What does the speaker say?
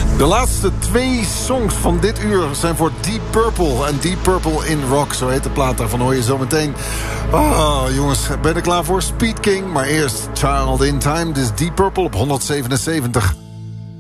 De laatste 2 songs van dit uur zijn voor Deep Purple. En Deep Purple in Rock, zo heet de plaat. Daarvan hoor je zo meteen. Oh, jongens, ben je er klaar voor? Speed King, maar eerst Child in Time. Dit is Deep Purple op 177.